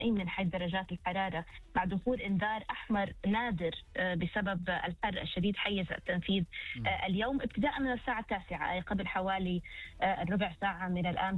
من حيث درجات الحرارة، مع دخول إنذار أحمر نادر بسبب الحر الشديد حيز التنفيذ. اليوم ابتداء من الساعة 9، أي قبل حوالي ربع ساعة من الآن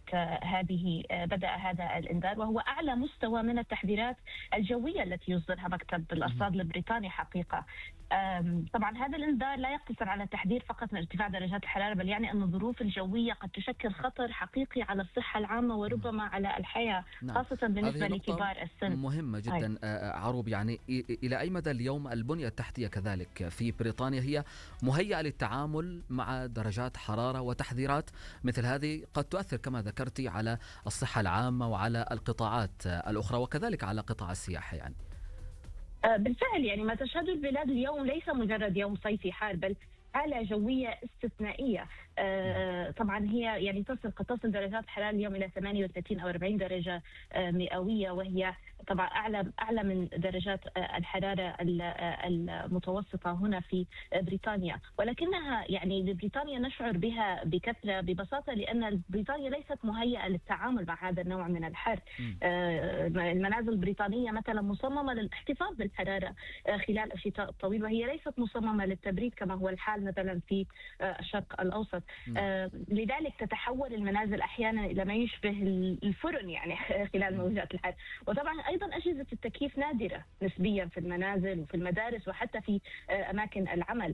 بدأ هذا الإنذار، وهو أعلى مستوى من التحذيرات الجوية التي يصدرها مكتب الأرصاد البريطاني حقيقة. طبعا هذا الإنذار لا يقتصر على التحذير فقط من ارتفاع درجات الحرارة، بل يعني أن الظروف الجوية قد تشكل خطر حقيقي على الصحة العامة وربما على الحياة، نعم. خاصة بالنسبة هذه نقطة لكبار السن. مهمة جدا. عروب، يعني إلى أي مدى اليوم البنية التحتية كذلك في بريطانيا هي مهيئة للتعامل مع درجات حرارة وتحذيرات مثل هذه قد تؤثر كما ذكرتي على الصحة العامة وعلى القطاعات الأخرى وكذلك على قطاع السياحة؟ يعني بالفعل، يعني ما تشهده البلاد اليوم ليس مجرد يوم صيفي حار، بل حالة جوية استثنائية. طبعا هي يعني قد تصل درجات الحرارة اليوم إلى 38 أو 40 درجة مئوية، وهي طبعا أعلى من درجات الحرارة المتوسطة هنا في بريطانيا، ولكنها يعني ببريطانيا نشعر بها بكثرة ببساطة لأن بريطانيا ليست مهيئة للتعامل مع هذا النوع من الحر. المنازل البريطانية مثلا مصممة للاحتفاظ بالحرارة خلال الشتاء الطويل، وهي ليست مصممة للتبريد كما هو الحال مثلا في الشرق الأوسط. لذلك تتحول المنازل أحيانا إلى ما يشبه الفرن يعني خلال موجات الحر. وطبعا أيضا أجهزة التكييف نادرة نسبيا في المنازل وفي المدارس وحتى في أماكن العمل،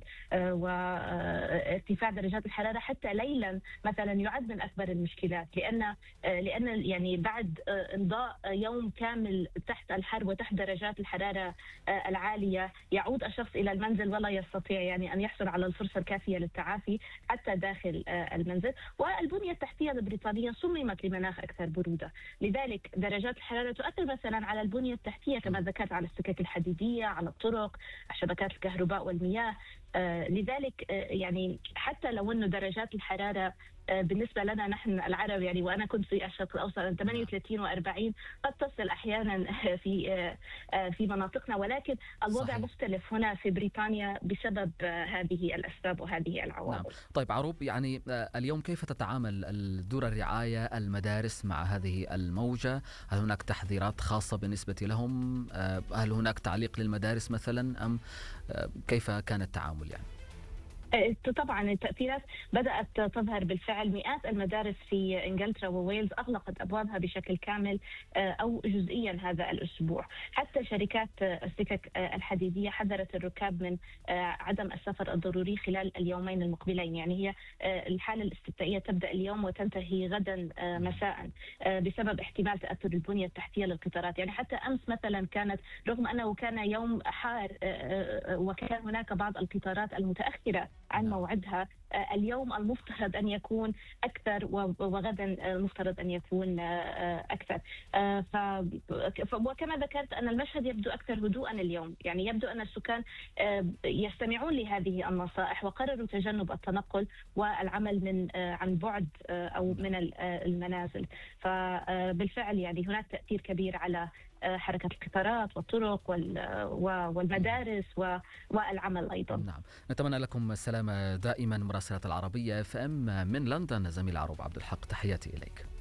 وارتفاع درجات الحرارة حتى ليلا مثلا يعد من أكبر المشكلات، لأن يعني بعد إمضاء يوم كامل تحت الحر وتحت درجات الحرارة العالية يعود الشخص إلى المنزل ولا يستطيع يعني أن يحصل على الفرصة الكافية للتعافي حتى داخل المنزل. والبنية التحتية البريطانية صممت لمناخ أكثر برودة، لذلك درجات الحرارة تؤثر مثلا على البنية التحتية كما ذكرت، على السكك الحديدية، على الطرق، شبكات الكهرباء والمياه. لذلك يعني حتى لو أنه درجات الحرارة بالنسبة لنا نحن العرب يعني، وأنا كنت في الشرق الأوسط 38 و40 قد تصل أحيانا في مناطقنا، ولكن الوضع صحيح. مختلف هنا في بريطانيا بسبب هذه الأسباب وهذه العوامل. نعم. طيب عروب، يعني اليوم كيف تتعامل دور الرعاية المدارس مع هذه الموجة؟ هل هناك تحذيرات خاصة بالنسبة لهم؟ هل هناك تعليق للمدارس مثلا أم كيف كان التعامل يعني؟ طبعا التأثيرات بدأت تظهر بالفعل. مئات المدارس في إنجلترا وويلز أغلقت أبوابها بشكل كامل أو جزئيا هذا الأسبوع. حتى شركات السكك الحديدية حذرت الركاب من عدم السفر الضروري خلال اليومين المقبلين. يعني هي الحالة الاستثنائية تبدأ اليوم وتنتهي غدا مساء بسبب احتمال تأثر البنية التحتية للقطارات. يعني حتى أمس مثلا كانت، رغم أنه كان يوم حار وكان هناك بعض القطارات المتأخرة عن موعدها، اليوم المفترض أن يكون أكثر وغدا المفترض أن يكون أكثر. وكما ذكرت أن المشهد يبدو أكثر هدوءا اليوم، يعني يبدو أن السكان يستمعون لهذه النصائح وقرروا تجنب التنقل والعمل عن بعد أو من المنازل. فبالفعل يعني هناك تأثير كبير على حركة القطارات والطرق والمدارس والعمل أيضا. نعم، نتمنى لكم السلامة دائما. مراسلة العربية FM من لندن زميل عروب عبد الحق، تحياتي إليك.